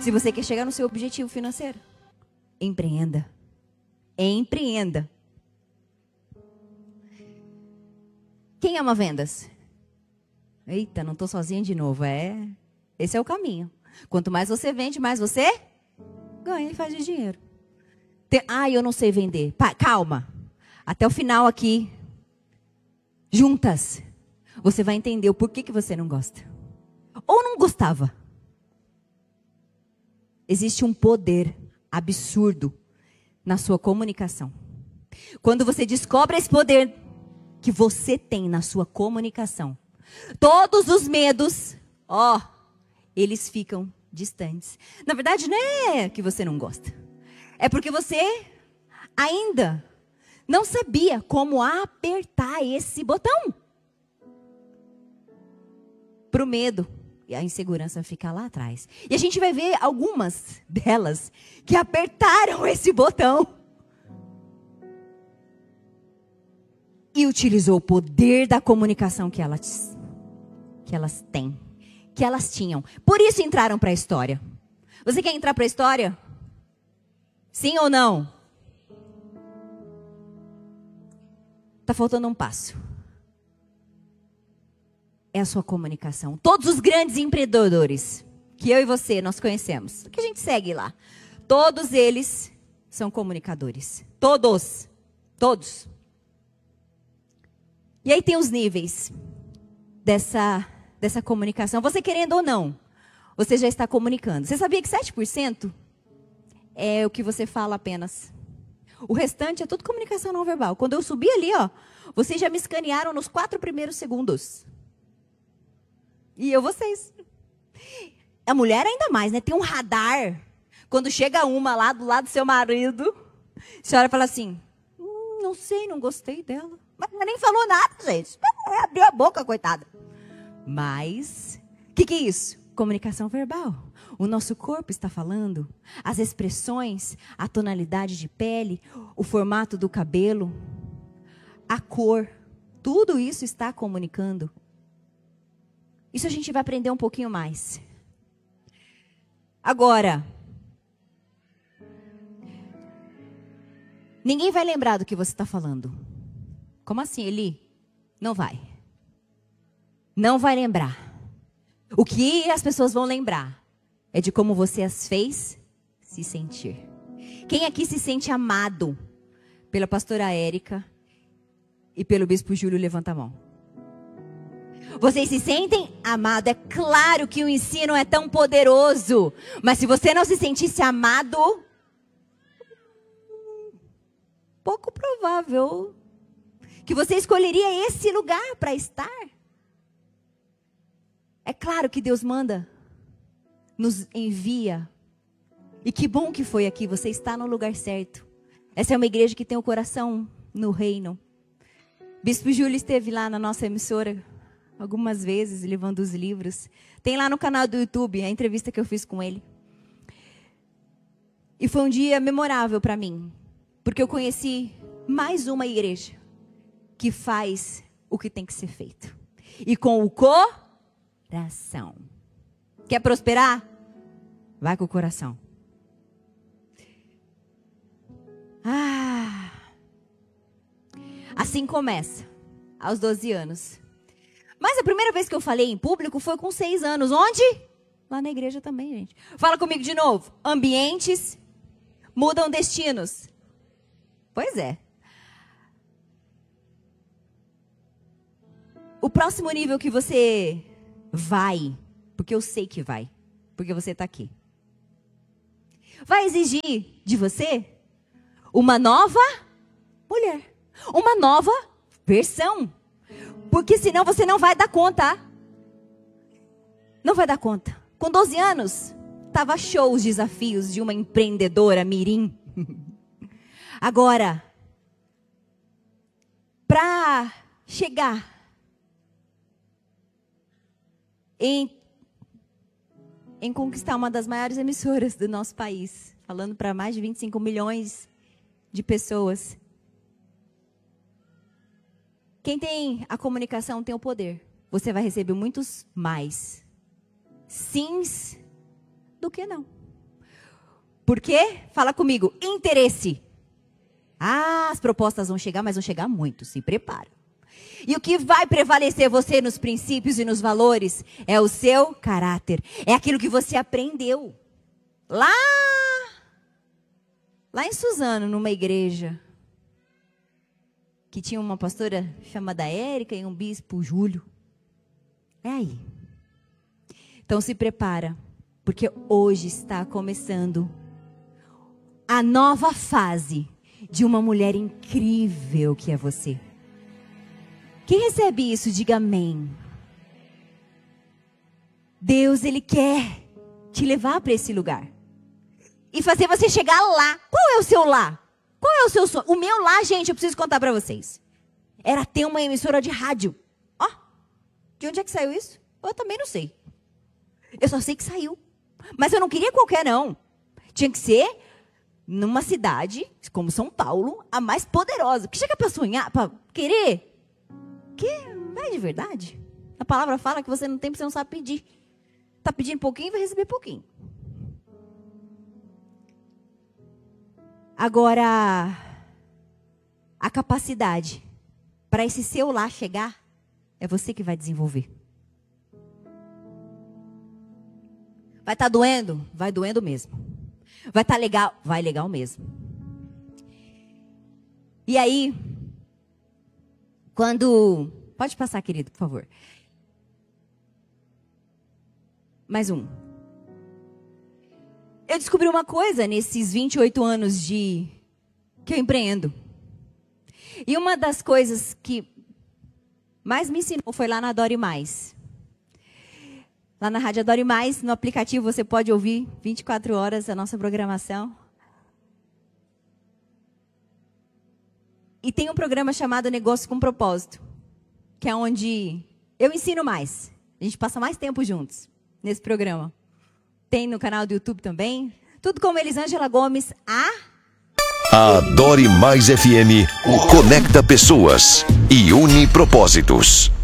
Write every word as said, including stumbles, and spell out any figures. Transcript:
Se você quer chegar no seu objetivo financeiro, empreenda. Empreenda. Quem ama vendas? Eita, não estou sozinha de novo. É, esse é o caminho. Quanto mais você vende, mais você ganha e faz de dinheiro. Tem, ah, eu não sei vender. Pa, calma. Até o final aqui, juntas, você vai entender o porquê que você não gosta. Ou não gostava. Existe um poder absurdo na sua comunicação. Quando você descobre esse poder que você tem na sua comunicação, todos os medos, ó, eles ficam distantes. Na verdade, não é que você não gosta. É porque você ainda não sabia como apertar esse botão. Para o medo e a insegurança ficar lá atrás. E a gente vai ver algumas delas que apertaram esse botão e utilizou o poder da comunicação que elas, que elas têm, que elas tinham. Por isso entraram para a história. Você quer entrar para a história? Sim ou não? Está faltando um passo. É a sua comunicação. Todos os grandes empreendedores que eu e você nós conhecemos, que a gente segue lá, todos eles são comunicadores. Todos. Todos. E aí tem os níveis dessa, dessa comunicação. Você querendo ou não, você já está comunicando. Você sabia que sete por cento é o que você fala apenas? O restante é tudo comunicação não verbal. Quando eu subi ali, ó, vocês já me escanearam nos quatro primeiros segundos. E eu vocês. A mulher ainda mais, né? Tem um radar. Quando chega uma lá do lado do seu marido, a senhora fala assim, hum, não sei, não gostei dela. Mas ela nem falou nada, gente. Abriu a boca, coitada. Mas, o que, que é isso? Comunicação verbal. O nosso corpo está falando, as expressões, a tonalidade de pele, o formato do cabelo, a cor, tudo isso está comunicando. Isso a gente vai aprender um pouquinho mais. Agora, ninguém vai lembrar do que você está falando. Como assim, Eli? Não vai. Não vai lembrar. O que as pessoas vão lembrar é de como você as fez se sentir. Quem aqui se sente amado pela pastora Érica e pelo bispo Júlio? Levanta a mão. Vocês se sentem amados? É claro que o ensino é tão poderoso. Mas se você não se sentisse amado, pouco provável que você escolheria esse lugar para estar. É claro que Deus manda, nos envia. E que bom que foi aqui, você está no lugar certo. Essa é uma igreja que tem o coração no reino. Bispo Júlio esteve lá na nossa emissora algumas vezes, levando os livros. Tem lá no canal do YouTube a entrevista que eu fiz com ele. E foi um dia memorável para mim, porque eu conheci mais uma igreja que faz o que tem que ser feito. E com o coração. Quer prosperar? Vai com o coração. Ah, assim começa, aos doze anos. Mas a primeira vez que eu falei em público foi com seis anos. Onde? Lá na igreja também, gente. Fala comigo de novo. Ambientes mudam destinos. Pois é. O próximo nível que você vai, porque eu sei que vai, porque você está aqui, vai exigir de você uma nova mulher, uma nova versão. Porque senão você não vai dar conta. Não vai dar conta. Com doze anos, estava show os desafios de uma empreendedora mirim. Agora, para chegar em, em conquistar uma das maiores emissoras do nosso país, falando para mais de vinte e cinco milhões de pessoas. Quem tem a comunicação tem o poder. Você vai receber muitos mais sims do que não. Por quê? Fala comigo. Interesse. Ah, as propostas vão chegar, mas vão chegar muito. Se prepara. E o que vai prevalecer você nos princípios e nos valores é o seu caráter. É aquilo que você aprendeu. Lá, lá em Suzano, numa igreja, que tinha uma pastora chamada Érica e um bispo Júlio. É aí. Então se prepara, porque hoje está começando a nova fase de uma mulher incrível que é você. Quem recebe isso, diga amém. Deus, Ele quer te levar para esse lugar. E fazer você chegar lá. Qual é o seu lá? Qual é o seu sonho? O meu lá, gente, eu preciso contar para vocês. Era ter uma emissora de rádio. Ó, de onde é que saiu isso? Eu também não sei. Eu só sei que saiu. Mas eu não queria qualquer, não. Tinha que ser numa cidade, como São Paulo, a mais poderosa. Que chega para sonhar, para querer... Que é de verdade. A palavra fala que você não tem porque você não sabe pedir. Está pedindo pouquinho e vai receber pouquinho. Agora, a capacidade para esse seu lá chegar, é você que vai desenvolver. Vai estar tá doendo? Vai doendo mesmo. Vai estar tá legal? Vai legal mesmo. E aí... Quando... Pode passar, querido, por favor. Mais um. Eu descobri uma coisa nesses vinte e oito anos de... que eu empreendo. E uma das coisas que mais me ensinou foi lá na Adore Mais. Lá na Rádio Adore Mais, no aplicativo, você pode ouvir vinte e quatro horas a nossa programação. E tem um programa chamado Negócio com Propósito, que é onde eu ensino mais. A gente passa mais tempo juntos nesse programa. Tem no canal do YouTube também. Tudo como Elisângela Gomes, a... A Adore Mais F M conecta pessoas e une propósitos.